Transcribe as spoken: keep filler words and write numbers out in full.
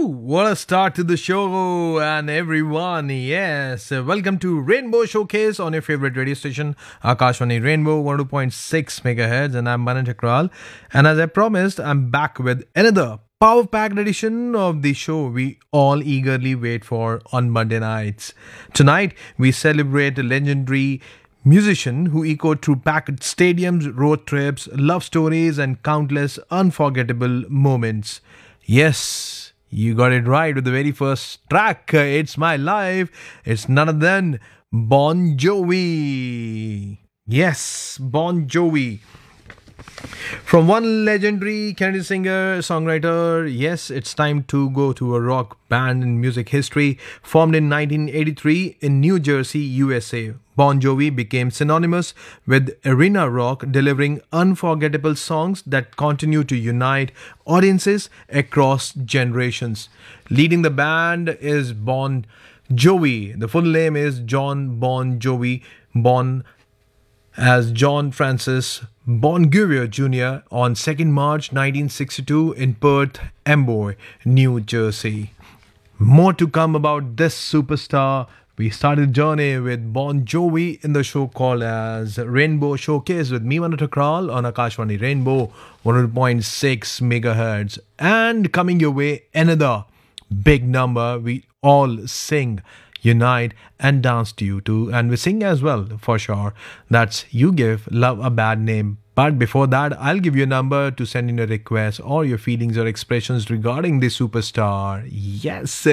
What a start to the show, and everyone. Yes, uh, welcome to Rainbow Showcase on your favorite radio station, Akashvani Rainbow one oh two point six megahertz. And I'm Manan Chakral. And as I promised, I'm back with another power packed edition of the show we all eagerly wait for on Monday nights. Tonight, we celebrate a legendary musician who echoed through packed stadiums, road trips, love stories, and countless unforgettable moments. Yes, you got it right with the very first track. uh, It's My Life. It's none other than Bon Jovi. Yes, Bon Jovi. From one legendary Canadian singer, songwriter, yes, it's time to go to a rock band in music history. Formed in nineteen eighty-three in New Jersey, U S A, Bon Jovi became synonymous with arena rock, delivering unforgettable songs that continue to unite audiences across generations. Leading the band is Bon Jovi. The full name is John Bon Jovi. Bon as John Francis Bon Jovi Junior on second March nineteen sixty-two in Perth Amboy, New Jersey. More to come about this superstar. We started the journey with Bon Jovi in the show called as Rainbow Showcase with me, Manoj Kral, on Akashvani Rainbow one oh two point six megahertz. And coming your way, another big number we all sing, unite, and dance to you too. And we sing as well, for sure. That's You Give Love a Bad Name. But before that, I'll give you a number to send in a request or your feelings or expressions regarding this superstar. Yes,